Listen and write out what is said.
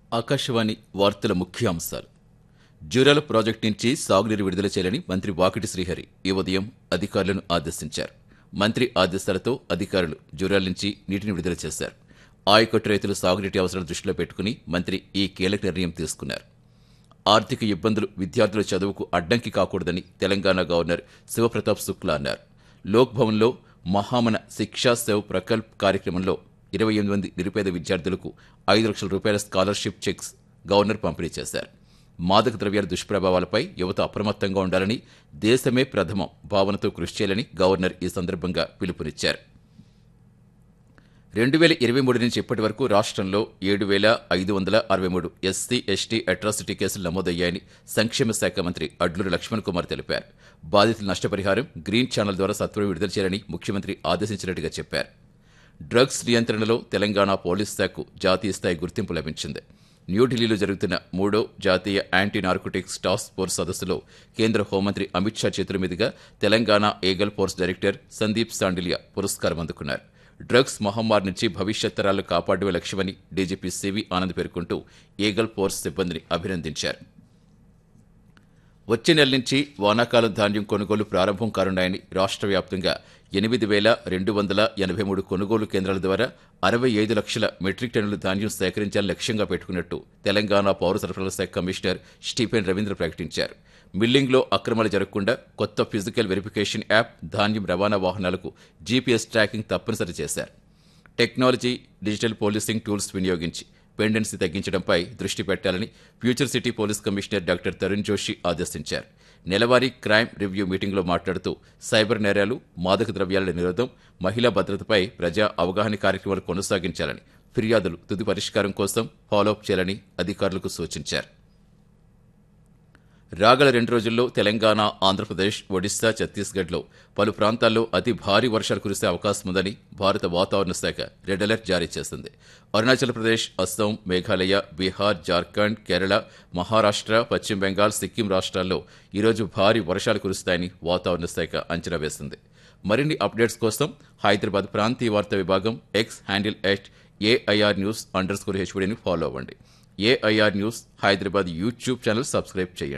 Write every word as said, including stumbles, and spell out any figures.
ఆకాశవాణి వార్తల ముఖ్యాంశాలు. జూరాల ప్రాజెక్టు నుంచి సాగునీరు విడుదల చేయాలని మంత్రి వాకిటి శ్రీహరి ఈ ఉదయం అధికారులను ఆదేశించారు. మంత్రి ఆదేశాలతో అధికారులు జూరాల నుంచి నీటిని విడుదల చేశారు. ఆయకట్టు రైతుల సాగునీటి అవసరాలను దృష్టిలో పెట్టుకుని మంత్రి ఈ కీలక నిర్ణయం తీసుకున్నారు. ఆర్థిక ఇబ్బందులు విద్యార్థుల చదువుకు అడ్డంకి కాకూడదని తెలంగాణ గవర్నర్ శివప్రతాప్ శుక్లా అన్నారు. లోక్ భవన్లో మహామన శిక్షా సేవ్ ప్రకల్ప్ కార్యక్రమంలో ఇరవై ఎనిమిది మంది నిరుపేద విద్యార్థులకు ఐదు లక్షల రూపాయల స్కాలర్షిప్ చెక్స్ గవర్నర్ పంపిణీ చేశారు. మాదక ద్రవ్యాల దుష్ప్రభావాలపై యువత అప్రమత్తంగా ఉండాలని, దేశమే ప్రథమం భావనతో కృషి చేయాలని గవర్నర్ ఈ సందర్భంగా పిలుపునిచ్చారు. రెండు వేల ఇరవై మూడు నుంచి ఇప్పటి వరకు రాష్ట్రంలో ఏడు వేల ఐదు వందల అరవై మూడు ఎస్సీ ఎస్టీ అట్రాసిటీ కేసులు నమోదయ్యాయని సంక్షేమ శాఖ మంత్రి అడ్లూరి లక్ష్మణ్ కుమార్ తెలిపారు. బాధితుల నష్టపరిహారం గ్రీన్ ఛానల్ ద్వారా సత్వరం విడుదల చేయాలని ముఖ్యమంత్రి ఆదేశించినట్టుగా చెప్పారు. డ్రగ్స్ నియంత్రణలో తెలంగాణ పోలీస్ శాఖకు జాతీయ స్థాయి గుర్తింపు లభించింది. న్యూఢిల్లీలో జరుగుతున్న మూడో జాతీయ యాంటీ నార్కోటిక్స్ టాస్క్ ఫోర్స్ సదస్సులో కేంద్ర హోంమంత్రి అమిత్ షా చేతుల మీదుగా Telangana Eagle force director Sandeep Sandilya పురస్కారం అందుకున్నారు. డ్రగ్స్ మహమ్మారి నుంచి భవిష్యత్ తరాలను కాపాడమే లక్ష్యమని డీజీపీ సివి ఆనంద్ పేర్కొంటూ ఏగల్ ఫోర్స్ సిబ్బందిని అభినందించారు. వచ్చే నెల నుంచి వానాకాలం ధాన్యం కొనుగోలు ప్రారంభం కానున్నాయని రాష్ట్ర వ్యాప్తంగా ఎనిమిది వేల రెండు వందల ఎనభై మూడు కొనుగోలు కేంద్రాల ద్వారా అరవై ఐదు లక్షల మెట్రిక్ టన్నుల ధాన్యం సేకరించాలని లక్ష్యంగా పెట్టుకున్నట్టు తెలంగాణ పౌర సరఫరాల శాఖ కమిషనర్ స్టీఫెన్ రవీంద్ర ప్రకటించారు. మిల్లింగ్లో అక్రమాలు జరగకుండా కొత్త ఫిజికల్ వెరిఫికేషన్ యాప్, ధాన్యం రవాణా వాహనాలకు జీపీఎస్ ట్రాకింగ్ తప్పనిసరి చేశారు. టెక్నాలజీ, డిజిటల్ పోలీసింగ్ టూల్స్ వినియోగించి పెండెన్సీ తగ్గించడంపై దృష్టి పెట్టాలని future city police commissioner doctor Tarun Joshi ఆదేశించారు. నెలవారీ క్రైమ్ రివ్యూ మీటింగ్లో మాట్లాడుతూ సైబర్ నేరాలు, మాదక ద్రవ్యాల నిరోధం, మహిళా భద్రతపై ప్రజా అవగాహన కార్యక్రమాలు కొనసాగించాలని, ఫిర్యాదులు తుది పరిష్కారం కోసం ఫాలోఅప్ చేయాలని అధికారులకు సూచించారు. రాగల రెండు రోజుల్లో తెలంగాణ, ఆంధ్రప్రదేశ్, ఒడిశా, ఛత్తీస్గఢ్లో పలు ప్రాంతాల్లో అతి భారీ వర్షాలు కురిసే అవకాశం ఉందని భారత వాతావరణ శాఖ రెడ్ అలర్ట్ జారీ చేసింది. అరుణాచల్ ప్రదేశ్, అస్సాం, మేఘాలయ, బీహార్, జార్ఖండ్, కేరళ, మహారాష్ట్ర, పశ్చిమ బెంగాల్, సిక్కిం రాష్ట్రాల్లో ఈరోజు భారీ వర్షాలు కురుస్తాయని వాతావరణ శాఖ అంచనా వేసింది. మరిన్ని అప్డేట్స్ కోసం హైదరాబాద్ ప్రాంతీయ వార్తా విభాగం X handle at AIR news under score హెచ్వీడీని follow అవ్వండి. AIR news Hyderabad YouTube channel subscribe చేయండి.